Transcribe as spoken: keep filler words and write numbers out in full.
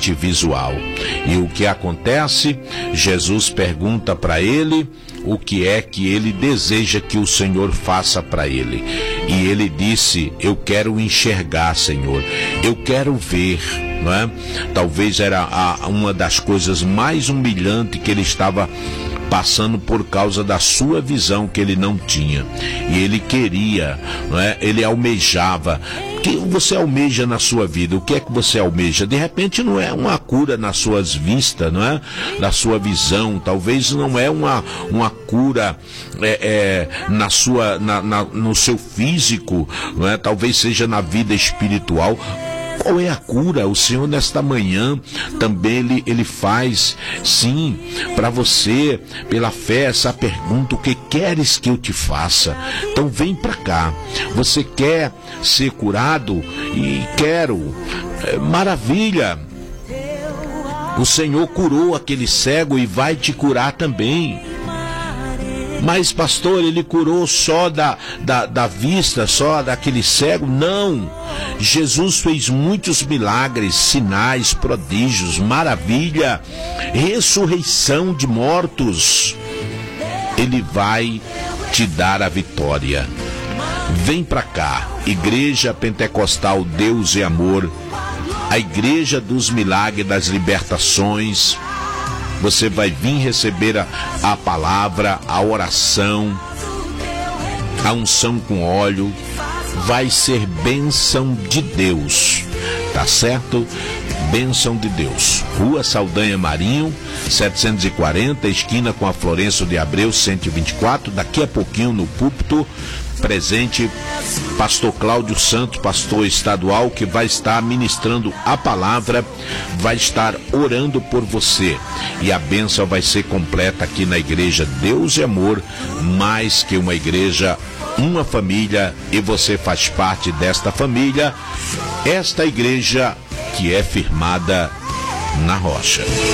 somente visual. E o que acontece? Jesus pergunta para ele o que é que ele deseja que o Senhor faça para ele. E ele disse: eu quero enxergar, Senhor, eu quero ver. Não é? Talvez era a, uma das coisas mais humilhantes que ele estava passando por causa da sua visão que ele não tinha. E ele queria, não é? Ele almejava. O que você almeja na sua vida? O que é que você almeja? De repente não é uma cura nas suas vistas, não é? Na sua visão. Talvez não é uma, uma cura é, é, na sua, na, na, no seu físico, não é? Talvez seja na vida espiritual. Qual é a cura? O Senhor nesta manhã também ele, ele faz, sim, para você, pela fé, essa pergunta: o que queres que eu te faça? Então vem para cá. Você quer ser curado? E quero. É, maravilha! O Senhor curou aquele cego e vai te curar também. Mas, pastor, ele curou só da, da, da vista, só daquele cego? Não! Jesus fez muitos milagres, sinais, prodígios, maravilha, ressurreição de mortos. Ele vai te dar a vitória. Vem para cá, Igreja Pentecostal Deus e Amor, a igreja dos milagres, das libertações. Você vai vir receber a, a palavra, a oração, a unção com óleo. Vai ser bênção de Deus, tá certo? Bênção de Deus. Rua Saldanha Marinho, setecentos e quarenta, esquina com a Florencio de Abreu, cento e vinte e quatro. Daqui a pouquinho no púlpito, presente pastor Cláudio Santos, pastor estadual, que vai estar ministrando a palavra, vai estar orando por você. E a bênção vai ser completa aqui na igreja Deus e Amor, mais que uma igreja, uma família, e você faz parte desta família, esta igreja que é firmada na rocha.